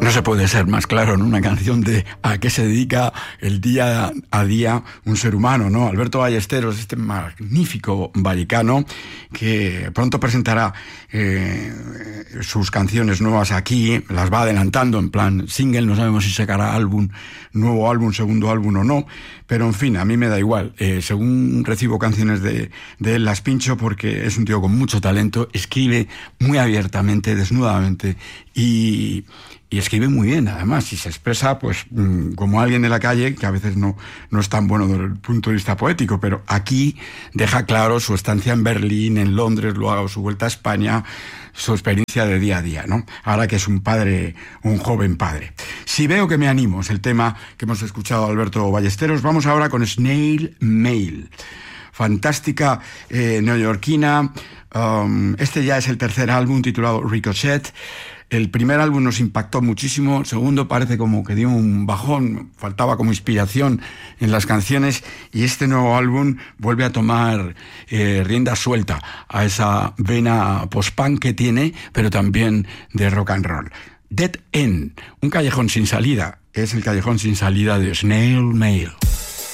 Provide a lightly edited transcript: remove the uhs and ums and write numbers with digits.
No se puede ser más claro en una canción de a qué se dedica el día a día un ser humano, ¿no? Alberto Ballesteros, este magnífico vallecano que pronto presentará sus canciones nuevas aquí, las va adelantando en plan single, no sabemos si sacará nuevo álbum, segundo álbum o no, pero en fin, a mí me da igual. Según recibo canciones de él, las pincho porque es un tío con mucho talento, escribe muy abiertamente, desnudamente y escribe muy bien, además, y se expresa pues como alguien de la calle, que a veces no es tan bueno desde el punto de vista poético, pero aquí deja claro su estancia en Berlín, en Londres, luego su vuelta a España, su experiencia de día a día, ¿no? Ahora que es un joven padre. Si veo que me animo, es el tema que hemos escuchado a Alberto Ballesteros. Vamos ahora con Snail Mail. Fantástica neoyorquina. Este ya es el tercer álbum titulado Ricochet. El primer álbum nos impactó muchísimo, el segundo parece como que dio un bajón, faltaba como inspiración en las canciones, y este nuevo álbum vuelve a tomar rienda suelta a esa vena post-punk que tiene, pero también de rock and roll. Dead End, un callejón sin salida, es el callejón sin salida de Snail Mail.